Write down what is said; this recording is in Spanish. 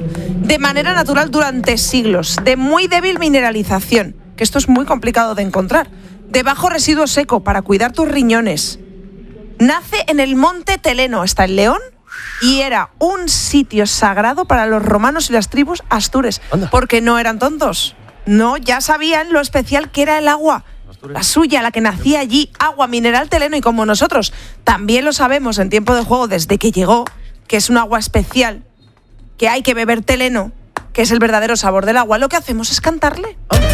de manera natural durante siglos, de muy débil mineralización, que esto es muy complicado de encontrar, de bajo residuo seco para cuidar tus riñones. Nace en el Monte Teleno, está en León, y era un sitio sagrado para los romanos y las tribus astures, porque no eran tontos. No, ya sabían lo especial que era el agua. La suya, la que nacía allí, agua mineral Teleno, y como nosotros también lo sabemos en tiempo de juego desde que llegó, que es un agua especial, que hay que beber Teleno, que es el verdadero sabor del agua, lo que hacemos es cantarle.